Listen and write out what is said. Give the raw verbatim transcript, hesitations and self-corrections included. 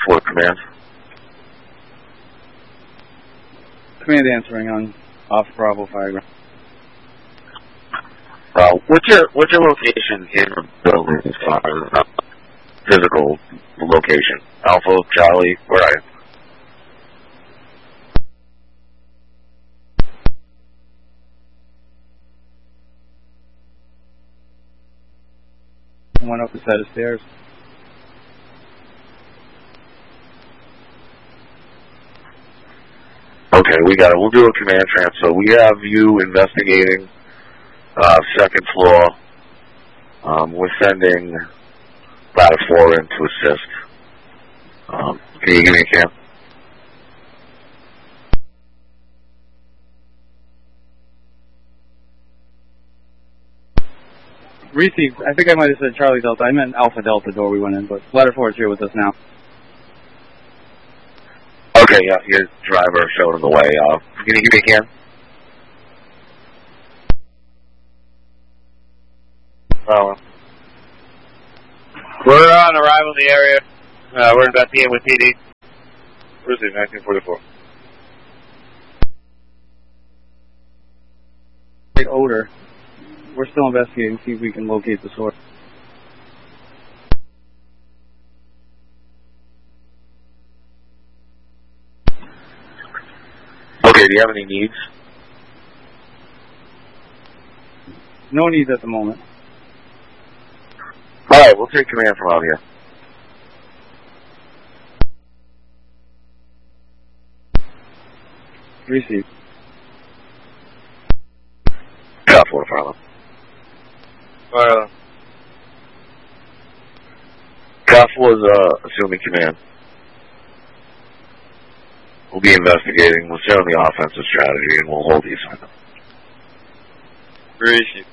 four Command. Command answering on off Bravo Fireground. Uh, what's your what's your location in the building as far as uh, physical location? Alpha, Charlie, where are you? Went up the set of stairs. Okay, we got it. We'll do a command transfer. We have you investigating uh, second floor. Um, we're sending ladder four in to assist. Um, can you give me a cam? Received. I think I might have said Charlie Delta. I meant Alpha Delta door we went in, but ladder four is here with us now. Okay, yeah, your driver showed him the way. Uh, can you give me a cam? Oh. We're on arrival in the area. Uh, we're investigating with P D. Receive nineteen forty-four. Great odor. We're still investigating, see if we can locate the source. Okay, do you have any needs? No needs at the moment. Alright, we'll take command from out here. Received. Got four, Farland. Farland. Cuff was uh, assuming command. We'll be investigating. We'll stay on the offensive strategy, and we'll hold the assignment. Receive.